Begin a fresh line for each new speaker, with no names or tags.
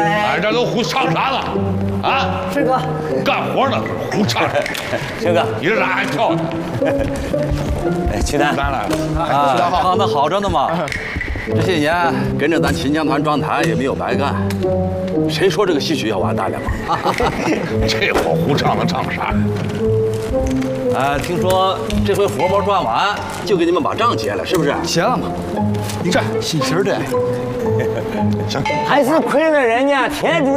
哎，这都胡唱啥呢？啊，
师哥，
干活呢，胡唱。
师哥，
你这咋还跳呢？
哎，曲丹
来了，
啊，唱的好着呢嘛。这些年跟着咱秦腔团装台也没有白干，谁说这个戏曲要完蛋了嘛？
这会儿胡唱能唱啥？
听说这回活包赚完，就给你们把账结了，是不是？
结了嘛？你这心神的。
行，
还是亏了人家田主任。